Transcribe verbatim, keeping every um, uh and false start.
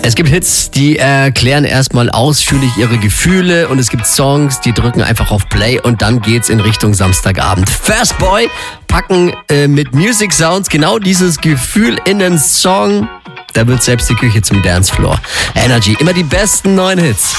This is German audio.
Es gibt Hits, die erklären erstmal ausführlich ihre Gefühle und es gibt Songs, die drücken einfach auf Play und dann geht's in Richtung Samstagabend. First Boy packen äh, mit Music Sounds genau dieses Gefühl in den Song. Da wird selbst die Küche zum Dancefloor. Energy, immer die besten neuen Hits.